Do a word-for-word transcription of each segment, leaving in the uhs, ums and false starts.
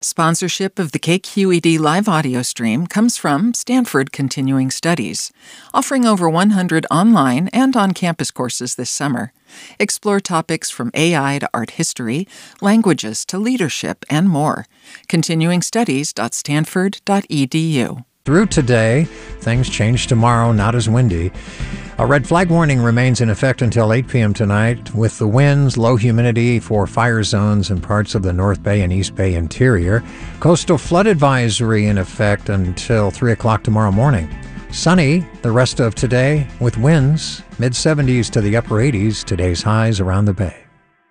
Sponsorship of the K Q E D live audio stream comes from Stanford Continuing Studies, offering over one hundred online and on-campus courses this summer. Explore topics from A I to art history, languages to leadership, and more. continuing studies dot stanford dot e d u. Through today, things change tomorrow, not as windy. A red flag warning remains in effect until eight p.m. tonight, with the winds, low humidity for fire zones in parts of the North Bay and East Bay interior. Coastal flood advisory in effect until three o'clock tomorrow morning. Sunny the rest of today with winds, mid seventies to the upper eighties, today's highs around the bay.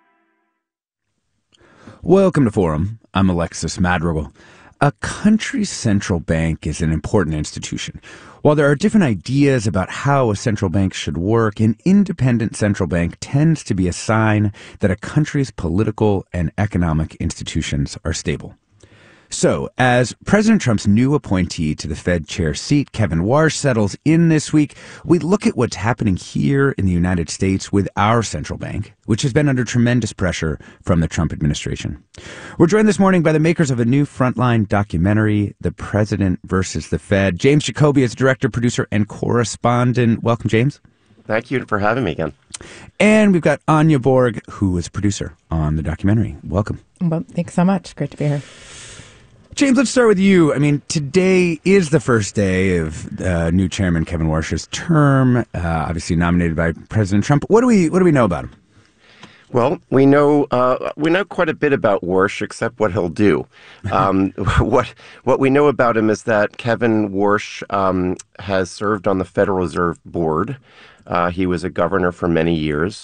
Welcome to Forum. I'm Alexis Madrigal. A country's central bank is an important institution. While there are different ideas about how a central bank should work, an independent central bank tends to be a sign that a country's political and economic institutions are stable. So, as President Trump's new appointee to the Fed chair seat, Kevin Warsh, settles in this week, we look at what's happening here in the United States with our central bank, which has been under tremendous pressure from the Trump administration. We're joined this morning by the makers of a new Frontline documentary, The President versus the Fed. James Jacoby is director, producer, and correspondent. Welcome, James. Thank you for having me again. And we've got Anya Borg, who is producer on the documentary. Welcome. Well, thanks so much. Great to be here. James, let's start with you. I mean, today is the first day of uh, new chairman Kevin Warsh's term, uh, obviously nominated by President Trump. What do we what do we know about him? Well, we know uh, we know quite a bit about Warsh, except what he'll do. Um, what what we know about him is that Kevin Warsh um, has served on the Federal Reserve Board. Uh, he was a governor for many years.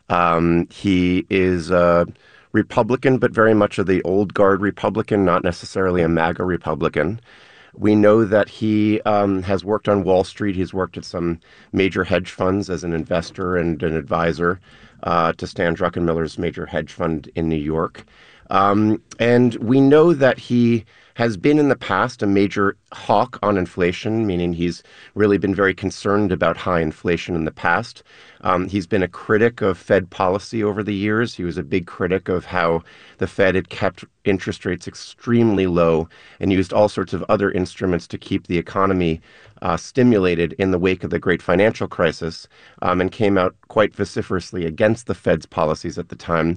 Um, he is a Republican, but very much of the old guard Republican, not necessarily a MAGA Republican. We know that he um, has worked on Wall Street. He's worked at some major hedge funds as an investor and an advisor uh, to Stan Druckenmiller's major hedge fund in New York. Um, and we know that he has been in the past a major hawk on inflation, meaning he's really been very concerned about high inflation in the past. Um, he's been a critic of Fed policy over the years. He was a big critic of how the Fed had kept interest rates extremely low and used all sorts of other instruments to keep the economy uh, stimulated in the wake of the great financial crisis, um, and came out quite vociferously against the Fed's policies at the time.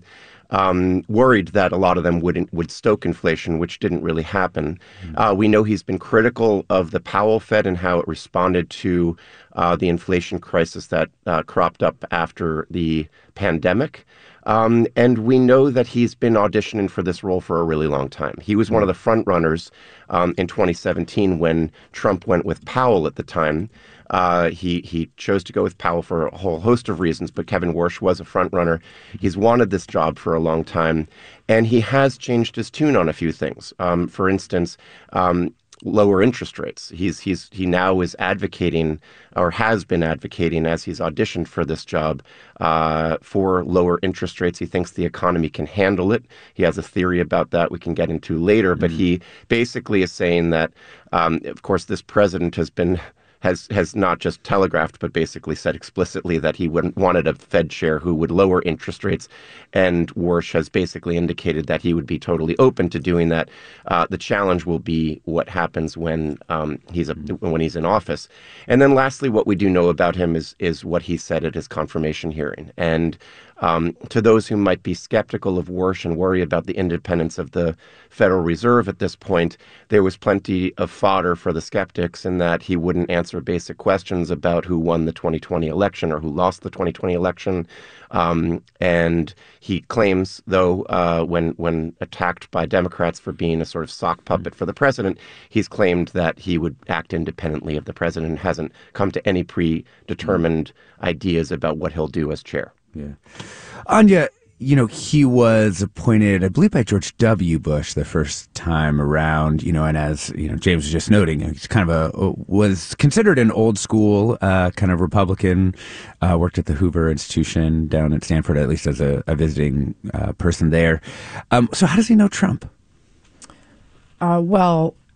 Um, worried that a lot of them would would stoke inflation, which didn't really happen. Mm-hmm. Uh, we know he's been critical of the Powell Fed and how it responded to uh, the inflation crisis that uh, cropped up after the pandemic. Um, and we know that he's been auditioning for this role for a really long time. He was one of the front runners um, in twenty seventeen when Trump went with Powell at the time. Uh, he he chose to go with Powell for a whole host of reasons, but Kevin Warsh was a front runner. He's wanted this job for a long time, and he has changed his tune on a few things. Um, for instance, um, lower interest rates. He's he's he now is advocating, or has been advocating as he's auditioned for this job, uh, for lower interest rates. He thinks the economy can handle it. He has a theory about that we can get into later, but mm-hmm. he basically is saying that, um, of course, this president has been. has has not just telegraphed, but basically said explicitly that he wouldn't wanted a Fed chair who would lower interest rates. And Warsh has basically indicated that he would be totally open to doing that. Uh, the challenge will be what happens when um, he's a, when he's in office. And then lastly, what we do know about him is is what he said at his confirmation hearing. And Um, to those who might be skeptical of Warsh and worry about the independence of the Federal Reserve at this point, there was plenty of fodder for the skeptics in that he wouldn't answer basic questions about who won the twenty twenty election or who lost the twenty twenty election. Um, and he claims, though, uh, when when attacked by Democrats for being a sort of sock puppet for the president, he's claimed that he would act independently of the president and hasn't come to any predetermined ideas about what he'll do as chair. Yeah. Anya, you know, he was appointed, I believe, by George W. Bush the first time around, you know, and as, you know, James was just noting, he's kind of a, was considered an old school uh, kind of Republican, uh, worked at the Hoover Institution down at Stanford, at least as a, a visiting uh, person there. Um, so how does he know Trump? Uh, well,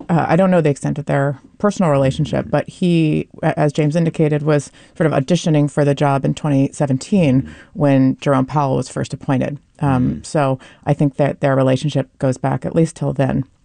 uh, I don't know the extent of their personal relationship, but he, as James indicated, was sort of auditioning for the job in twenty seventeen when Jerome Powell was first appointed. Um, mm. So I think that their relationship goes back at least till then.